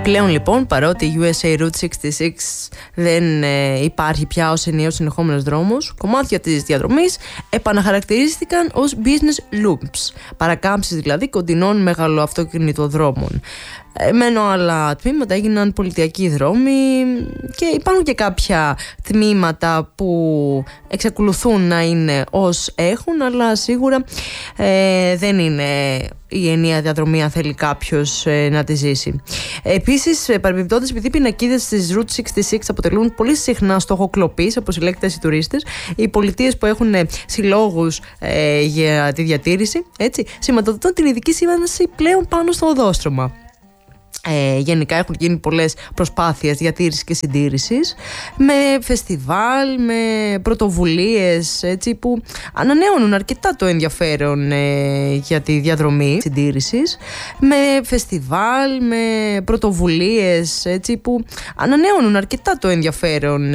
Πλέον λοιπόν, παρότι η USA Route 66 δεν υπάρχει πια ως ενιαίος συνεχόμενος δρόμος, κομμάτια της διαδρομής επαναχαρακτηρίστηκαν ως business loops, παρακάμψεις δηλαδή κοντινών μεγαλοαυτοκινητοδρόμων. Μένω άλλα τμήματα έγιναν πολιτιακοί δρόμοι και υπάρχουν και κάποια τμήματα που εξακολουθούν να είναι ως έχουν, αλλά σίγουρα δεν είναι η ενιαία διαδρομή αν θέλει κάποιος να τη ζήσει. Επίσης, παρεμπιπτόντως, επειδή οι πινακίδες της Route 66 αποτελούν πολύ συχνά στόχο κλοπής από συλλέκτες ή τουρίστες, οι πολιτείες που έχουν συλλόγους για τη διατήρηση, έτσι, σηματοδοτούν την ειδική σήμανση πλέον πάνω στο οδόστρωμα. Γενικά έχουν γίνει πολλές προσπάθειες διατήρησης και συντήρησης, με φεστιβάλ, με πρωτοβουλίες, έτσι, που ανανεώνουν αρκετά το ενδιαφέρον για τη διαδρομή συντήρησης, με φεστιβάλ, με πρωτοβουλίες, έτσι, που ανανεώνουν αρκετά το ενδιαφέρον